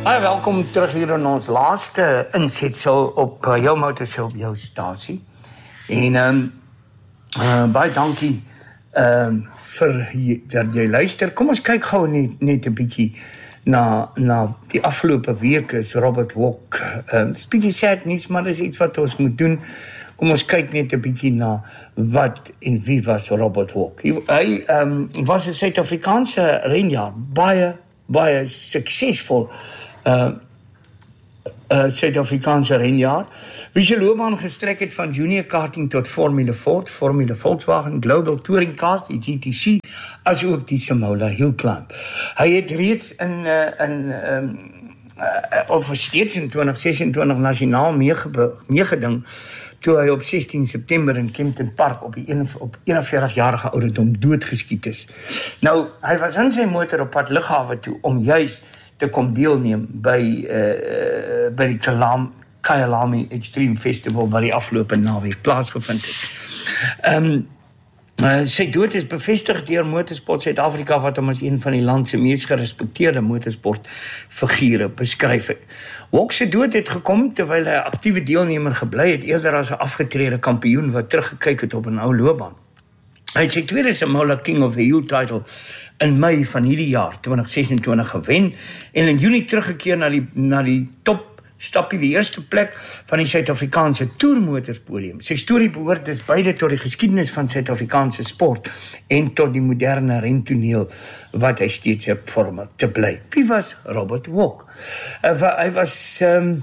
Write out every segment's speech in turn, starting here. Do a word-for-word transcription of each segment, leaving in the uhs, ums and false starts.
Hi, welkom terug hier in ons laaste insetsel op uh, jou motorshow op jou stasie. En um, uh, baie dankie um, vir jy, dat jy luister. Kom ons kyk gou net, net 'n bietjie na, na die afgelope week is Robert Hauck. Um, Dis bietjie sad nuus, maar dis iets wat ons moet doen. Kom ons kyk net 'n bietjie na wat en wie was Robert Hauck. Hy, hy um, was 'n Suid-Afrikaanse renjaer, baie, baie suksesvol uh, uh, Suid-Afrikaanse renjaer, wie sy loopbaan gestrek het van junior karting tot Formule Ford, Formule Volkswagen, Global Touring Cars, die G T C, as ook die Simola Hill Climb. Hy het reeds in, uh, in um, uh, of steeds in twintig sesentwintig nasionaal meegeding, toe hy op sestien September in Kempton Park op die op eenenveertig-jarige ouderdom doodgeskiet is. Nou, hy was in sy motor op pad lughawe toe om juis te kom deelneem by uh, by die Kalam, Kyalami Extreme Festival wat die afgelope naweek plaasgevind het. Um, uh, sy dood is bevestig deur Motorsport Suid-Afrika wat hom as een van die land se mees gerespekteerde motorsportfigure beskryf het. Hauck se dood het gekom terwyl hy 'n aktiewe deelnemer gebly het, eerder as 'n afgetrede kampioen wat teruggekyk het op 'n ou loopbaan. Hy het sy tweede Simola King of the Hill title in Mei van hierdie jaar, twintig sesentwintig, gewen en in Junie teruggekeer na die, na die top stapie, die eerste plek van die Suid-Afrikaanse toermotorspodium. Sy storie behoort dus beide tot die geskiedenis van Suid-Afrikaanse sport en tot die moderne rentoneel wat hy steeds het vorm te bly. Wie was Robert Hauck? Uh, hy was... Um,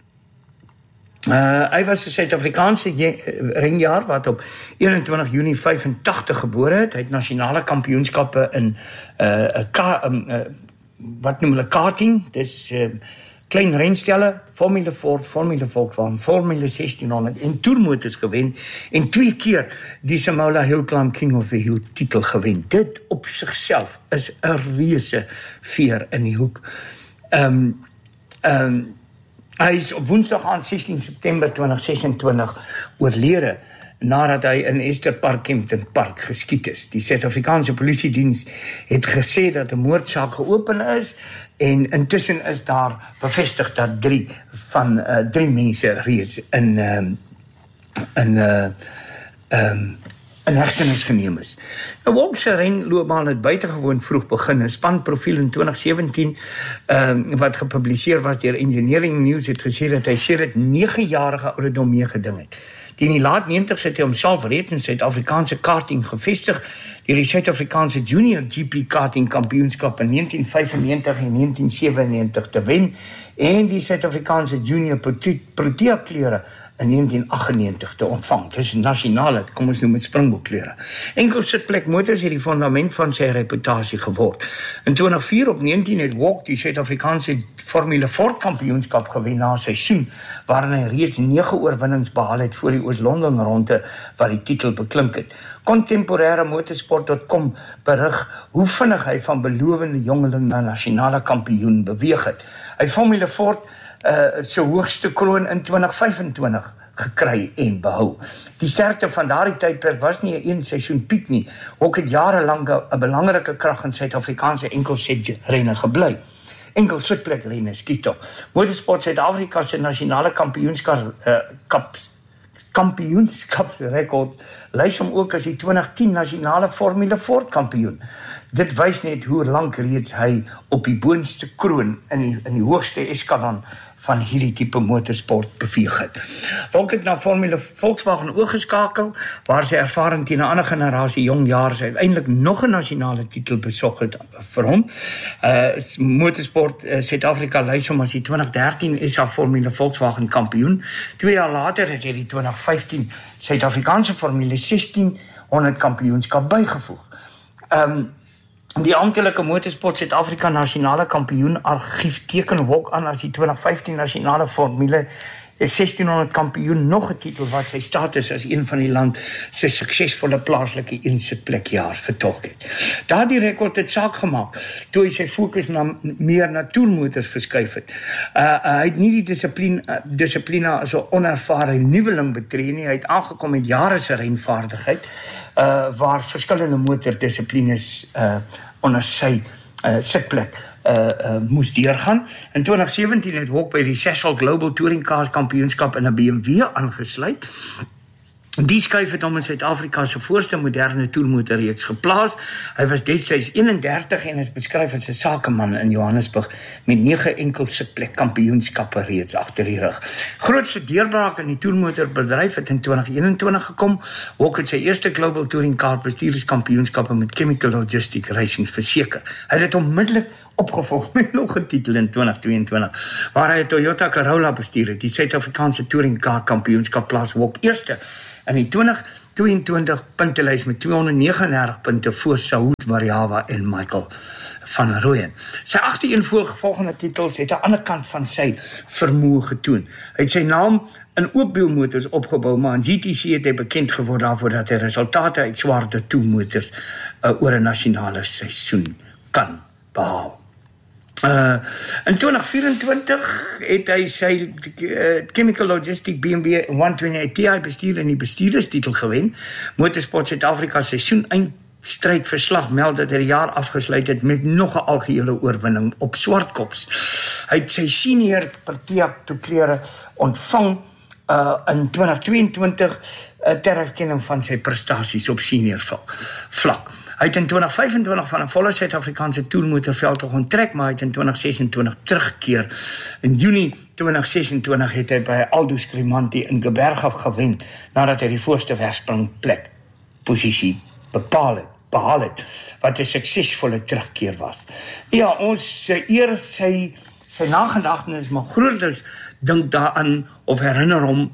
Uh, hy was 'n Suid-Afrikaanse renjaer wat op eenentwintig Junie vyfentagtig gebore het. Hy het nasionale kampioenskappe in uh, ka, um, uh, wat noem hulle karting, dis uh, klein renstelle, Formule Ford, Formule Volkswagen, Formule sestienhonderd en toermotors gewen en twee keer die Simola Hill Climb King of the Hill titel gewen. Dit op sigself is 'n reuse veer in die hoek. Um, um, Hy is op Woensdag aan sestien September twintig sesentwintig oorlede nadat hy in Ester Park, Kempton Park geskiet is. Die Suid-Afrikaanse Polisiediens het gesê dat 'n moordsaak geopen is en intussen is daar bevestig dat drie van uh, drie mense reeds in um, in uh, um, in hegtenis geneem is. Nou, Hauck se renloopbaan het buitengewoon vroeg begin. 'n Spanprofiel in twintig sewentien um, wat gepubliseer was deur Engineering News het gesê dat hy sedert nege-jarige ouderdom meegeding het. Teen die laat negentigs het hy homself reeds in Suid-Afrikaanse karting gevestig deur die Suid-Afrikaanse Junior G P Karting Kampioenskap in negentien vyfennegentig en negentien sewennegentig te wen en die Suid-Afrikaanse Junior Protea kleure in negentien aggennegentig te ontvang. Dis nasionale, kom ons noem dit springbok-kleure. Enkel sitplek motors het die fundament van sy reputasie geword. In twintig oh vier op negentien het Hauck die Suid-Afrikaanse Formule Ford kampioenskap gewen na 'n seisoen waarin hy reeds nege oorwinnings behaal het voor die Oos-London ronde wat die titel beklink het. Contemporêre motorsport punt com berig hoe vinnig hy van belowende jongeling na nasionale kampioen beweeg het. Hy Formule Ford uh, sy hoogste kroon in twintig vyfentwintig gekry en behou. Die sterkte van daardie tydperk was nie 'n een seisoen piek nie. Hauck het jarelang 'n belangrike krag in Suid-Afrikaanse enkelset renne gebly. Enkel sitplek renne, skiet tog. Motorsport Suid-Afrika se nasionale kampioenskap uh, kaps kampioenskapsrekord lys hom ook as die twintig tien nasionale Formule Ford kampioen. Dit wys net hoe lank reeds hy op die boonste kroon in die, in die hoogste eskalon van hierdie tipe motorsport beweeg het. Hauck het na Formule Volkswagen oorgeskakel, waar sy ervaring teen 'n ander generasie jongjaars uiteindelik nog 'n nasionale titel besog het vir hom. Uh, motorsport uh, Suid-Afrika lys hom as die twintig dertien S A Formule Volkswagen kampioen. Twee jaar later het hy die twintig vyftien Suid-Afrikaanse Formule sestienhonderd kampioenskap bygevoeg. Um, Die amptelike Motorsport Suid-Afrika nasionale kampioen argief teken Hauck aan as die twintig vyftien nasionale Formule sestienhonderd kampioen, nog 'n titel wat sy status as een van die land se suksesvolle plaaslike eensitplekjaars vertolk het. Daardie rekord het saak gemaak toe hy sy fokus na, meer na toermotors verskuif het. Uh, uh, hy het nie die dissipline, uh, dissipline as 'n onervare nuweling betree nie. Hy het aangekom met jare se renvaardigheid, uh, waar verskillende motordissiplines uh, onder sy uh, sitplek uh, uh, moes deurgaan. In twintig sewentien het Hawk by die Sasol Global Touring Cars Kampioenskap in 'n B M W aangesluit. Die skuif het hom in Suid-Afrika se voorste moderne toermotorreeks geplaas. Hy was destyds eenendertig en is beskryf as 'n sakeman in Johannesburg met nege enkel sitplek kampioenskappe reeds agter die rug. Grootste deurbraak in die toermotorbedryf het in twintig eenentwintig gekom. Hawk het sy eerste Global Touring Car bestuurderskampioenskappe met Chemical Logistic Racings verseker. Hy het dit onmiddellik opgevolg met nog 'n titel in twintig tweeëntwintig, waar hy 'n Toyota Corolla bestuur het. Die Suid-Afrikaanse Touring Car Kampioenskap plaas Hawk eerste in die twintig tweeëntwintig puntelys met tweehonderdnegenendertig punte voor Saud Variawa en Michael van Rooyen. Sy agtereenvolgende titels het aan die ander kant van sy vermoë getoon. Hy het sy naam in oopwielmotors opgebou, maar in G T C het hy bekend geword daarvoor dat hy resultate uit swaarder toermotors uh, oor 'n nasionale seisoen kan behaal. Uh, in twintig vyerentwintig het hy sy uh, Chemical Logistic B M W honderdtwintig T I bestuur en die bestuurderstitel gewen. Motorsport Suid-Afrika seisoen eindstryd verslag meld dat hy die jaar afgesluit het met nog 'n algehele oorwinning op swartkops. Hy het sy senior Protea toeklere ontvang uh, in twintig tweeëntwintig uh, ter erkenning van sy prestasies op senior vlak. Hy het in twintig vyfentwintig van 'n volle Suid-Afrikaanse toermotorveld onttrek, maar hy het in twintig sesentwintig teruggekeer. In Junie twintig sesentwintig het hy by Aldous Crimanti in Gebergaf gewen, nadat hy die voorste wegspringplek posisie bepaal het, behaal het, wat 'n suksesvolle terugkeer was. Ja, ons eer sy, sy nagedagtenis, maar grootliks dink daaraan of herinner hom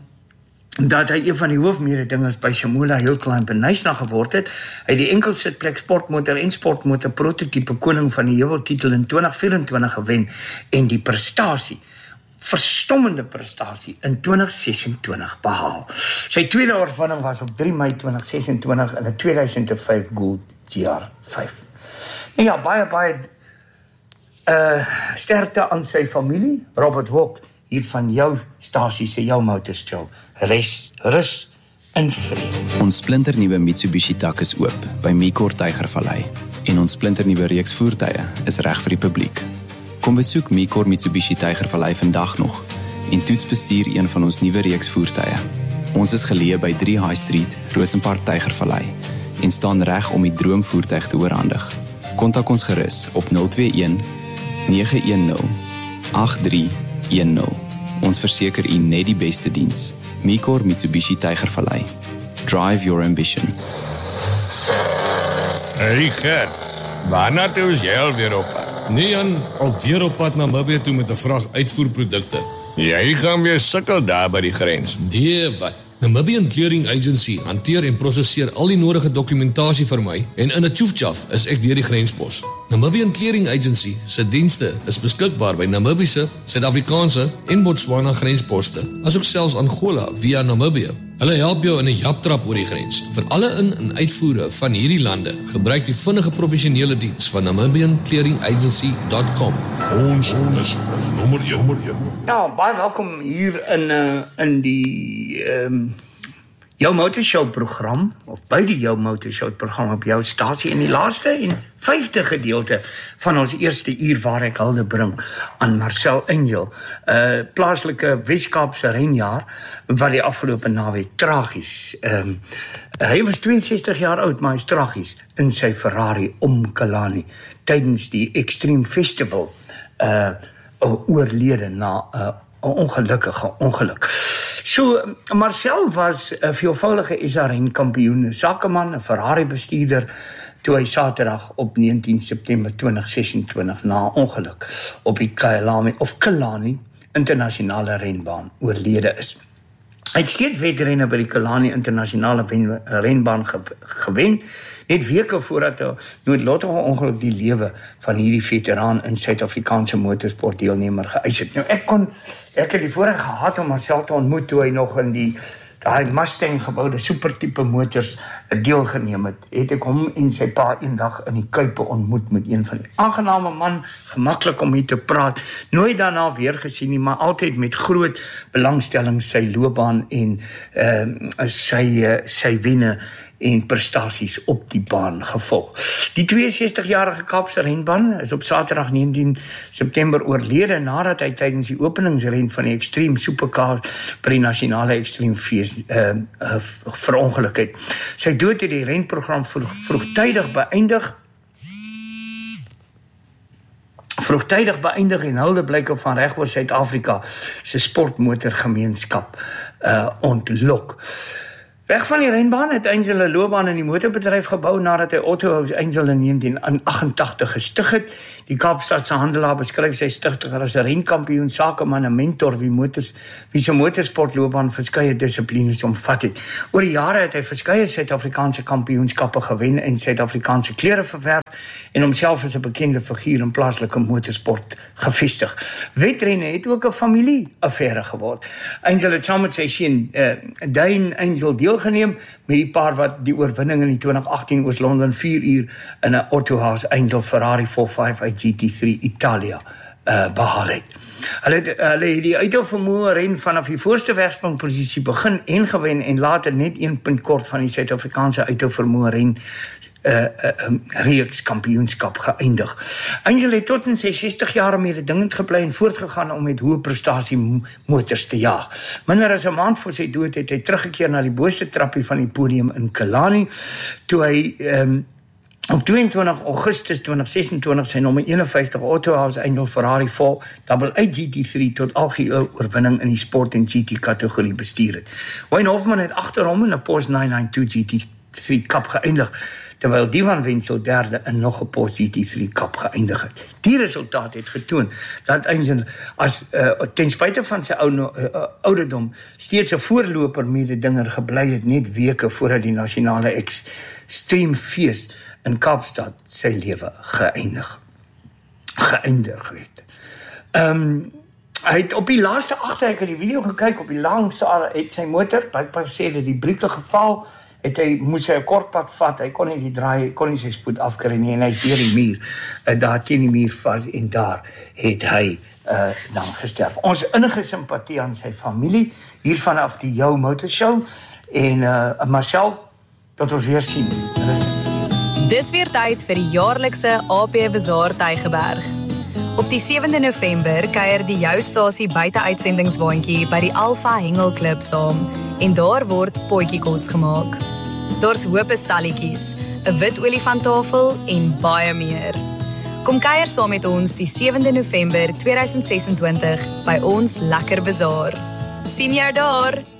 dat hy een van die hoofmededingers by Shamola Hillclimb Benyasa geword het. Hy het die enkelsitplek sportmotor en sportmotor prototype koning van die heuweltitel in twintig vyerentwintig gewen en die prestasie, verstommende prestasie, in twintig sesentwintig behaal. Sy tweede oorwinning was op drie Mei twintig sesentwintig in 'n twee duisend vyf Gold G R vyf. En ja, baie, baie uh, sterkte aan sy familie, Robert Hawk, hier van jou stasie se jou motorshow. Res, rus in vrede. Ons splinternuwe Mitsubishi tak is oop by Mekor Tygervallei en ons splinternuwe reeks voertuie is reg vir die publiek. Kom besoek Mekor Mitsubishi Tygervallei vandag nog en toets bestuur een van ons nuwe reeks voertuie. Ons is geleë by drie High Street, Rosenpark Tygervallei en staan reg om die droomvoertuig te oorhandig. Kontak ons gerus op nul twee een nege een nul agt drie een nul. Ons verseker u net die beste diens. Mekor Mitsubishi Tygervallei. Drive your ambition. Hey Gert, waarna toe is jy alweer op pad? Nee Jan, alweer op pad Namibië toe met 'n vrag uitvoerprodukte. Jy gaan weer sukkel daar by die grens. Nee, wat? Namibian Clearing Agency hanteer en prosesseer al die nodige dokumentasie vir my en in 'n tjoefjaf is ek deur die grenspos. Namibian Clearing Agency se dienste is beskikbaar by Namibiese, Suid-Afrikaanse en Botswana grensposte, asook selfs Angola via Namibië. Hulle help jou in 'n japtrap oor die grens. Vir alle in- en uitvoere van hierdie lande, gebruik die vinnige professionele diens van namibian clearing agency dot com. Ons is nommer een. Ja, baie welkom hier in uh, in die um, jou motorshow program, of by die jou motorshow program op jou stasie, in die laaste en vyfde gedeelte van ons eerste uur waar ek hulde bring aan Marcel Angel, uh, plaaslike Wes-Kaapse renjaer, wat die afgelope naweek tragies, um, hy was twee en sestig jaar oud, maar hy is tragies in sy Ferrari om Kalani, tydens die Extreme Festival, uh, oorlede na 'n uh, ongelukkige ongeluk. So, Marcel was 'n veelvoudige S R N kampioen, 'n sakeman, 'n Ferrari bestuurder, toe hy Saterdag op negentien September twintig sesentwintig na ongeluk op die Kyalami of Kalani internasionale renbaan oorlede is. Hy het steeds wedrenne by die Kalani internasionale renbaan ge gewen, net weke voordat 'n noodlottige ongeluk die lewe van hierdie veteraan in Suid-Afrikaanse motorsport deelnemer geëis het. Nou ek kon ek het die voorreg gehad om Marcel te ontmoet toe hy nog in die daai Mustang gebouwde supertype motors deelgeneem het, het ek hom en sy pa eendag in die Kuipe ontmoet met een van die aangename man, gemaklik om mee te praat, nooit daarna weer gesien nie, maar altyd met groot belangstelling sy loopbaan en uh, sy, uh, sy wenne en prestasies op die baan gevolg. Die twee sestigjarige Kaapse renbaan is op Saterdag negentien September oorlede nadat hy tydens die openingsren van die Extreme Supercar by die Nasionale Extreme Fees uh, uh, verongeluk het. Sy dood het die renprogram vroeg, vroegtydig beëindig vroegtydig beëindig en huldeblyke van reg oor Suid-Afrika se sportmotorgemeenskap uh, ontlok. Weg van die renbaan het Angel 'n loopbaan in die motorbedryf gebou nadat hy Auto House Angel in negentien agt-en-tagtig gestig het. Die Kaapstadse handelaar beskryf sy stigter as 'n renkampioen, sakeman en mentor wie motors wie se motorsportloopbaan verskeie dissiplines omvat het. Oor die jare het hy verskeie Suid-Afrikaanse kampioenskappe gewen en Suid-Afrikaanse klere verwerf en homself as 'n bekende figuur in plaaslike motorsport gevestig. Wedrenne het ook 'n familie-affære geword. Angel het saam met sy seun uh, Dane Angel deel geneem met die paar wat die oorwinning in die twintig agttien Oos-London vier uur in 'n Auto House Angel Ferrari four five uit G T three Italia uh, behaal het. Hulle het, hulle het die uithouvermoë ren vanaf die voorste wegspringposisie begin en gewen en later net een punt kort van die Suid-Afrikaanse uithouvermoë ren Uh, uh, um, reeks kampioenskap geëindig. Angel het tot in sy sestig jaar mededingend gebly en voortgegaan om met hoë prestasie motors te jaag. Minder as 'n maand voor sy dood het hy teruggekeer na die boonste trappie van die podium in Killarney, toe hy um, op tweeëntwintig Augustus twintig sesentwintig sy nommer eenenvyftig Auto House Angel Ferrari four double eight G T three tot algeheel oorwinning in die sport en G T kategorie bestuur het. Wayne Hoffman het agter hom in 'n Porsche nine ninety-two G T three Cup geëindig, terwyl die van Wenzel derde in nog 'n Porsche G T three Cup geëindig het. Die resultaat het getoon dat Angel as uh, ten spyte van sy ou, uh, ouderdom steeds 'n voorloper mededinger gebly het net weke voordat die nasionale Extreme Fees in Kaapstad sy lewe geëindig geëindig het. Ehm um, Hy het op die laaste agter, ek het die video gekyk, op die langste het sy motor, blykbaar sê dat die brieke geval, het hy, moes hy 'n kort pad vat, hy kon nie die draai, hy kon nie sy spoed afkry nie, en hy is deur die muur, uh, daar teen die muur vas, en daar het hy uh, dan gesterf. Ons innige simpatie aan sy familie, hier vanaf die Jou Motor Show, en uh, Marcel, tot ons weer sien. Dis weer tyd vir die jaarlikse A P Bazaar Tygerberg. Op die sewende November kuier die Jou stasie buite uitsendingswaandjie by die Alpha Hengel Klub saam en daar word potjiekos gemaak. Daar's hoop stalletjies, 'n wit olifanttafel en baie meer. Kom kuier saam met ons die sewende November tweeduisend sesentwintig by ons lekker bazaar. Sien jou daar!